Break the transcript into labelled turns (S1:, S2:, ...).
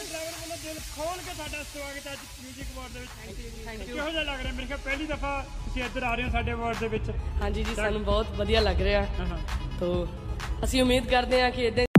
S1: Driver ਵੱਲੋਂ ਦਿਲ ਖੋਲ ਕੇ ਤੁਹਾਡਾ ਸਵਾਗਤ ਹੈ ਅੱਜ ਮਿਊਜ਼ਿਕ ਅਵਾਰਡ ਦੇ ਵਿੱਚ। Thank you. ਕਿਹੋ ਜਿਹਾ ਲੱਗ ਰਿਹਾ? ਮੇਰੇ ਖਿਆਲ ਪਹਿਲੀ ਦਫਾ ਤੁਸੀਂ ਇੱਧਰ ਆ ਰਹੇ ਹੋ ਸਾਡੇ ਅਵਾਰਡ ਦੇ ਵਿੱਚ।
S2: ਹਾਂਜੀ ਜੀ, ਸਾਨੂੰ ਬਹੁਤ ਵਧੀਆ ਲੱਗ ਰਿਹਾ। ਤੋ ਅਸੀਂ ਉਮੀਦ ਕਰਦੇ ਹਾਂ ਕਿ